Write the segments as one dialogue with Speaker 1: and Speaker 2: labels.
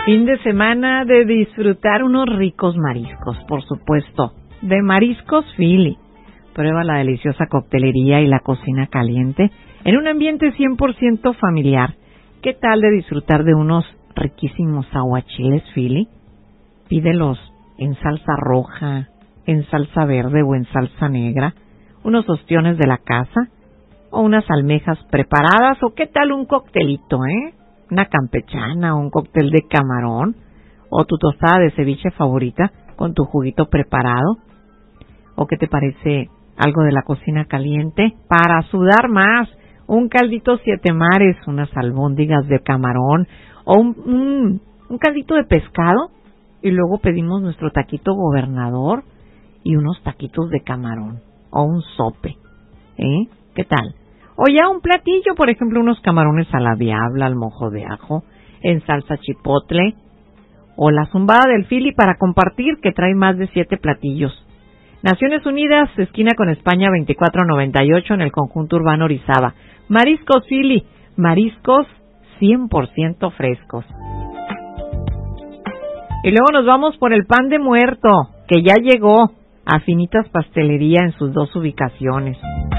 Speaker 1: Fin de semana de disfrutar unos ricos mariscos, por supuesto. De Mariscos Philly. Prueba la deliciosa coctelería y la cocina caliente en un ambiente 100% familiar. ¿Qué tal de disfrutar de unos riquísimos aguachiles Philly? Pídelos en salsa roja, en salsa verde o en salsa negra, unos ostiones de la casa o unas almejas preparadas, o qué tal un coctelito, una campechana o un cóctel de camarón, o tu tostada de ceviche favorita con tu juguito preparado. ¿O qué te parece algo de la cocina caliente para sudar más? Un caldito siete mares, unas albóndigas de camarón o un caldito de pescado, y luego pedimos nuestro taquito gobernador y unos taquitos de camarón o un sope. ¿Qué tal? O ya un platillo, por ejemplo, unos camarones a la diabla, al mojo de ajo, en salsa chipotle, o la zumbada del Philly para compartir, que trae más de 7 platillos. Naciones Unidas, esquina con España 2498, en el conjunto urbano Orizaba. Mariscos Philly, mariscos 100% frescos. Y luego nos vamos por el pan de muerto, que ya llegó a Finitas Pastelería en sus 2 ubicaciones.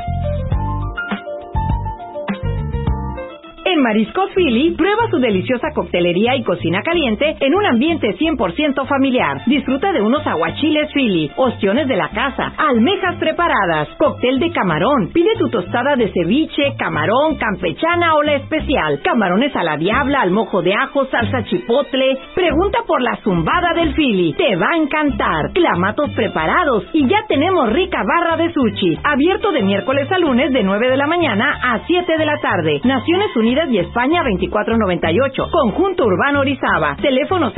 Speaker 2: En Mariscos Philly, prueba su deliciosa coctelería y cocina caliente en un ambiente 100% familiar. Disfruta de unos aguachiles Philly, ostiones de la casa, almejas preparadas, cóctel de camarón. Pide tu tostada de ceviche, camarón, campechana o la especial. Camarones a la diabla, al mojo de ajo, salsa chipotle. Pregunta por la zumbada del Philly. Te va a encantar. Clamatos preparados y ya tenemos rica barra de sushi. Abierto de miércoles a lunes de 9 de la mañana a 7 de la tarde. Naciones Unidas y España 2498. Conjunto Urbano Orizaba. Teléfono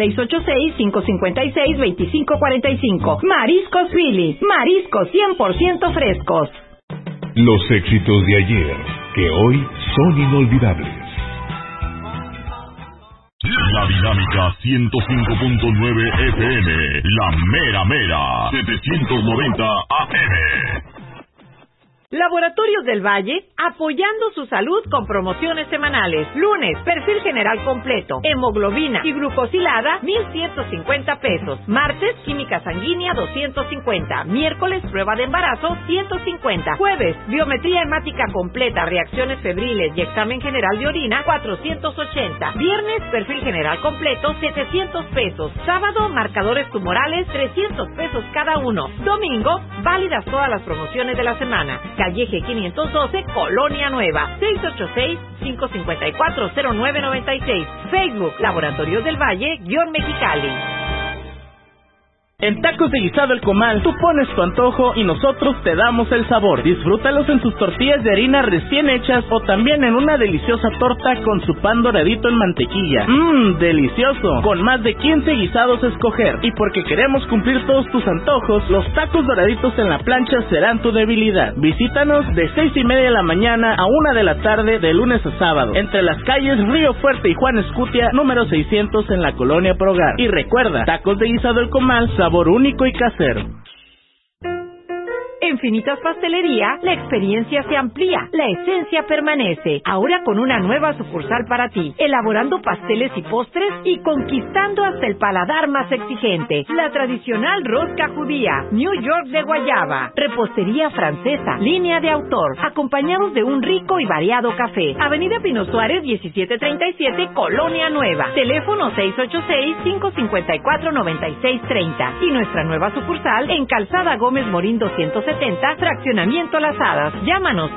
Speaker 2: 686-556-2545. Mariscos Philly. Mariscos 100% frescos.
Speaker 3: Los éxitos de ayer, que hoy son inolvidables. La Dinámica 105.9 FM. La mera mera. 790 AM.
Speaker 1: Laboratorios del Valle, apoyando su salud con promociones semanales. Lunes, perfil general completo, hemoglobina y glucosilada, 1,150 pesos. Martes, química sanguínea, 250. Miércoles, prueba de embarazo, 150. Jueves, biometría hemática completa, reacciones febriles y examen general de orina, 480. Viernes, perfil general completo, 700 pesos. Sábado, marcadores tumorales, 300 pesos cada uno. Domingo, válidas todas las promociones de la semana. Calleje 512, Colonia Nueva, 686-554-0996. Facebook, Laboratorios del Valle, _Mexicali.
Speaker 4: En Tacos de Guisado El Comal, tú pones tu antojo y nosotros te damos el sabor. Disfrútalos en sus tortillas de harina recién hechas o también en una deliciosa torta con su pan doradito en mantequilla. ¡Delicioso! Con más de 15 guisados a escoger. Y porque queremos cumplir todos tus antojos, los tacos doraditos en la plancha serán tu debilidad. Visítanos de 6:30 de la mañana a 1 de la tarde de lunes a sábado, entre las calles Río Fuerte y Juan Escutia, número 600 en la Colonia Progar. Y recuerda, Tacos de Guisado El Comal, sabor único y casero.
Speaker 2: En Finitas Pastelería, la experiencia se amplía, la esencia permanece. Ahora con una nueva sucursal para ti, elaborando pasteles y postres y conquistando hasta el paladar más exigente. La tradicional rosca judía, New York de guayaba, repostería francesa, línea de autor, acompañados de un rico y variado café. Avenida Pino Suárez, 1737, Colonia Nueva. Teléfono 686-554-9630. Y nuestra nueva sucursal en Calzada Gómez Morín 270, Fraccionamiento Las Hadas. Llámanos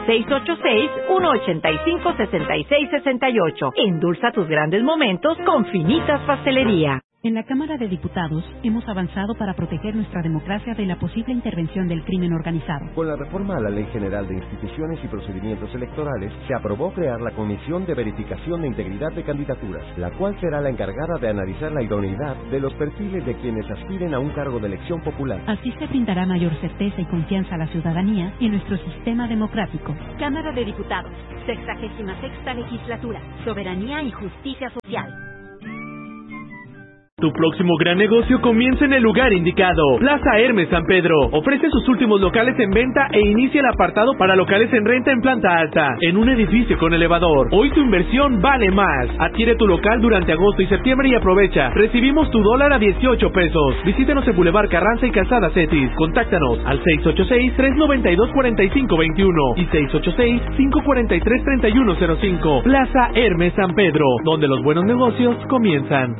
Speaker 2: 686-185-6668. Endulza tus grandes momentos con Finitas Pastelería.
Speaker 5: En la Cámara de Diputados hemos avanzado para proteger nuestra democracia de la posible intervención del crimen organizado.
Speaker 6: Con la reforma a la Ley General de Instituciones y Procedimientos Electorales, se aprobó crear la Comisión de Verificación de Integridad de Candidaturas, la cual será la encargada de analizar la idoneidad de los perfiles de quienes aspiren a un cargo de elección popular.
Speaker 5: Así se brindará mayor certeza y confianza a la ciudadanía y nuestro sistema democrático.
Speaker 7: Cámara de Diputados, 66ª Legislatura, Soberanía y Justicia Social. Tu próximo gran negocio comienza en el lugar indicado. Plaza Hermes San Pedro ofrece sus últimos locales en venta e inicia el apartado para locales en renta en planta alta, en un edificio con elevador. Hoy tu inversión vale más. Adquiere tu local durante agosto y septiembre y aprovecha. Recibimos tu dólar a 18 pesos. Visítanos en Boulevard Carranza y Calzada Cetis. Contáctanos al 686-392-4521 y 686-543-3105. Plaza Hermes San Pedro, donde los buenos negocios comienzan.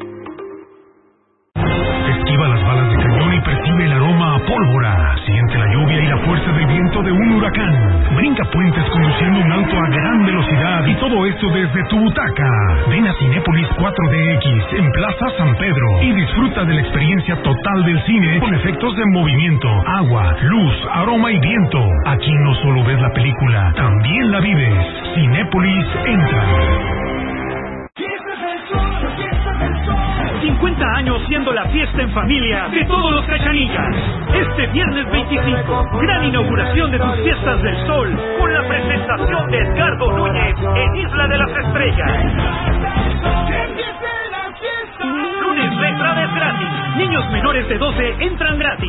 Speaker 3: Esquiva las balas de cañón y percibe el aroma a pólvora. Siente la lluvia y la fuerza del viento de un huracán. Brinca puentes conduciendo un auto a gran velocidad y todo esto desde tu butaca. Ven a Cinépolis 4DX en Plaza San Pedro y disfruta de la experiencia total del cine con efectos de movimiento, agua, luz, aroma y viento. Aquí no solo ves la película, también la vives. Cinépolis entra.
Speaker 8: 50 años siendo la fiesta en familia de todos los Cachanillas. Este viernes 25, gran inauguración de tus Fiestas del Sol, con la presentación de Edgardo Núñez en Isla de las Estrellas. Lunes la entrada es gratis. Niños menores de 12 entran gratis.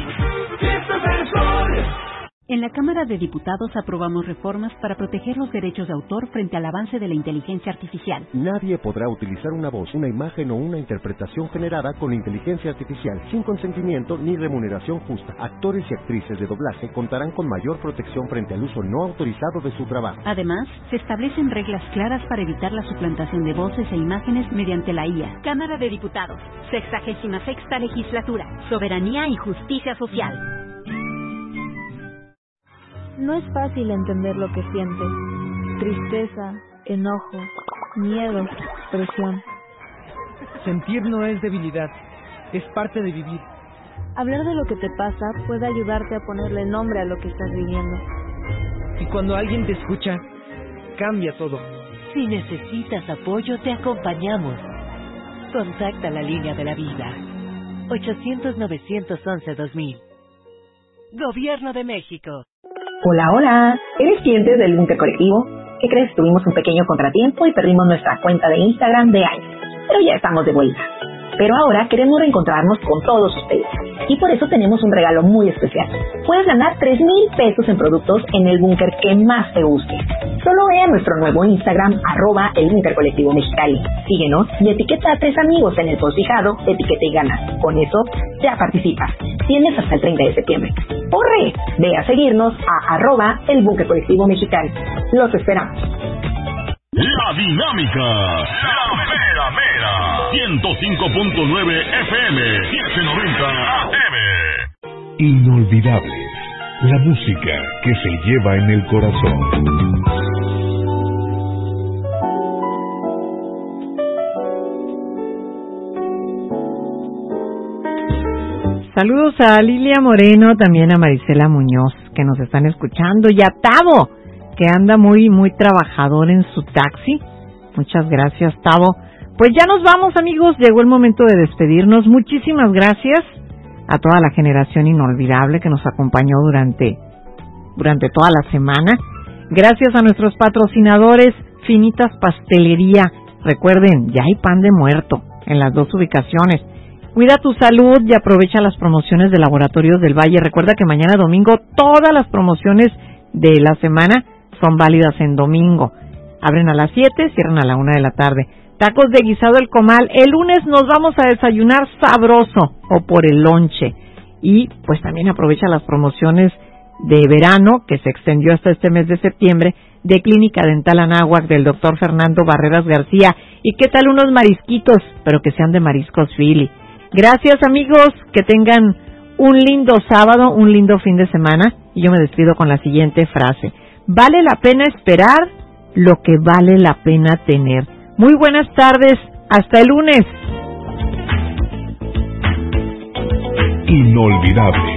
Speaker 5: En la Cámara de Diputados aprobamos reformas para proteger los derechos de autor frente al avance de la inteligencia artificial.
Speaker 6: Nadie podrá utilizar una voz, una imagen o una interpretación generada con inteligencia artificial sin consentimiento ni remuneración justa. Actores y actrices de doblaje contarán con mayor protección frente al uso no autorizado de su trabajo.
Speaker 5: Además, se establecen reglas claras para evitar la suplantación de voces e imágenes mediante la IA. Cámara de Diputados, 66ª Legislatura, Soberanía y Justicia Social.
Speaker 9: No es fácil entender lo que sientes. Tristeza, enojo, miedo, presión.
Speaker 10: Sentir no es debilidad, es parte de vivir.
Speaker 9: Hablar de lo que te pasa puede ayudarte a ponerle nombre a lo que estás viviendo.
Speaker 10: Y cuando alguien te escucha, cambia todo.
Speaker 11: Si necesitas apoyo, te acompañamos. Contacta la línea de la vida. 800-911-2000. Gobierno de México.
Speaker 2: Hola, hola. ¿Eres cliente del Búnker Colectivo? ¿Qué crees? Tuvimos un pequeño contratiempo y perdimos nuestra cuenta de Instagram de años. Pero ya estamos de vuelta. Pero ahora queremos reencontrarnos con todos ustedes. Y por eso tenemos un regalo muy especial. Puedes ganar 3,000 pesos en productos en el búnker que más te guste. Solo ve a nuestro nuevo Instagram, @el Búnker Colectivo Mexicali. Síguenos y etiqueta a 3 amigos en el post fijado, etiqueta y gana. Con eso ya participas. Tienes hasta el 30 de septiembre. ¡Corre! Ve a seguirnos a @el Búnker Colectivo Mexicali. Los esperamos.
Speaker 3: La Dinámica, la mera mera, 105.9 FM, 790 AM. Inolvidables, la música que se lleva en el corazón.
Speaker 1: Saludos a Lilia Moreno, también a Marisela Muñoz, que nos están escuchando, y a Tavo, que anda muy trabajador en su taxi. Muchas gracias, Tavo. Pues ya nos vamos, amigos, llegó el momento de despedirnos. Muchísimas gracias a toda la generación inolvidable que nos acompañó durante toda la semana. Gracias a nuestros patrocinadores, Finitas Pastelería. Recuerden, ya hay pan de muerto en las 2 ubicaciones. Cuida tu salud y aprovecha las promociones de Laboratorios del Valle. Recuerda que mañana domingo todas las promociones de la semana son válidas en domingo. Abren a las 7, cierran a la 1 de la tarde. Tacos de guisado El Comal. El lunes nos vamos a desayunar sabroso o por el lonche. Y pues también aprovecha las promociones de verano que se extendió hasta este mes de septiembre de Clínica Dental Anáhuac del doctor Fernando Barreras García. ¿Y qué tal unos marisquitos? Pero que sean de Mariscos Philly. Gracias, amigos, que tengan un lindo sábado, un lindo fin de semana. Y yo me despido con la siguiente frase. Vale la pena esperar lo que vale la pena tener. Muy buenas tardes, hasta el lunes.
Speaker 3: Inolvidable.